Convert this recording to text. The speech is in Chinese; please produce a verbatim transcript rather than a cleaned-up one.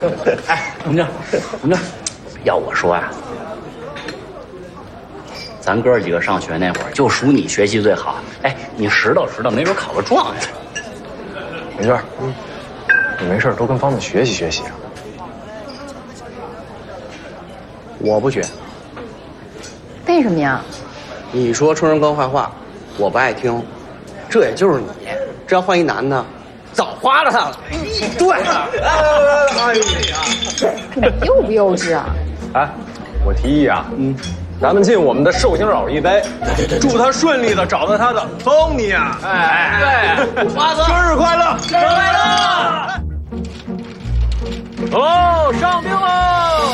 哎，同志，同志，要我说呀、啊，咱哥几个上学那会儿，就属你学习最好。哎，你拾掇拾掇，没准考个状元。 没事，嗯，你没事多跟方子学习学习啊。 我不学。 为什么呀？ 你说春生哥坏话，我不爱听。这也就是你，这要换一男的，早花了他了。对，哎呀， 你幼不幼稚啊？ 哎，我提议啊，嗯，咱们敬我们的寿星老一杯，祝他顺利的找到他的托尼啊！哎，对，花哥，生日快乐，生日快乐！走喽，上兵喽！